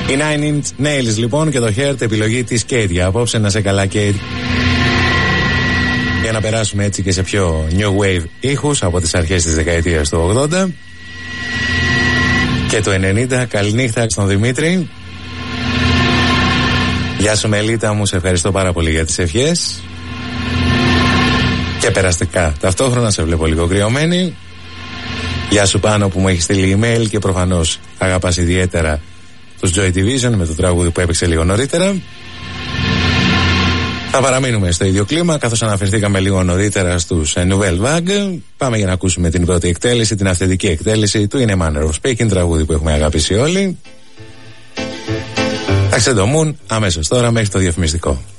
Οι Nine Inch Nails λοιπόν και το Heart, επιλογή της Kate για απόψε. Να σε καλά, Kate. Για να περάσουμε έτσι και σε πιο new wave ήχους από τις αρχές της δεκαετίας του 80 και του 90. Καληνύχτα στον Δημήτρη. Γεια σου Μελίτα μου, σε ευχαριστώ πάρα πολύ για τις ευχές και περαστικά ταυτόχρονα, σε βλέπω λίγο κρυωμένη. Γεια σου Πάνο που μου έχει στείλει email και προφανώς αγαπάς ιδιαίτερα τους Joy Division με το τραγούδι που έπαιξε λίγο νωρίτερα. Θα παραμείνουμε στο ίδιο κλίμα, καθώς αναφερθήκαμε λίγο νωρίτερα στους Nouvelle Vague. Πάμε για να ακούσουμε την πρώτη εκτέλεση, την αυθεντική εκτέλεση του In a Manner of Speaking, τραγούδι που έχουμε αγαπήσει όλοι. Θα ξεντομούν αμέσως τώρα μέχρι το διαφημιστικό.